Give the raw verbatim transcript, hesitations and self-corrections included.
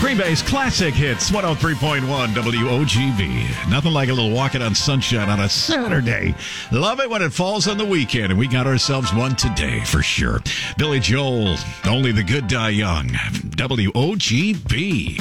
Green Bay's classic hits, one oh three point one W O G B. Nothing like a little walking on sunshine on a Saturday. Love it when it falls on the weekend, and we got ourselves one today for sure. Billy Joel, Only the Good Die Young, W O G B.